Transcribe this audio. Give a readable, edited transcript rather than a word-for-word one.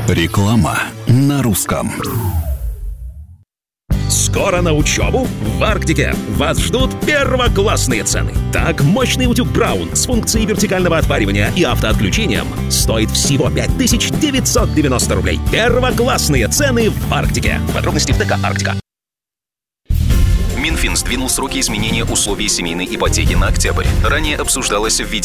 Реклама на русском. Скоро на учебу в Арктике. Вас ждут первоклассные цены. Так, мощный утюг Браун с функцией вертикального отпаривания и автоотключением стоит всего 5990 рублей. Первоклассные цены в Арктике. Подробности в ТК «Арктика». Минфин сдвинул сроки изменения условий семейной ипотеки на октябрь. Ранее обсуждалось введение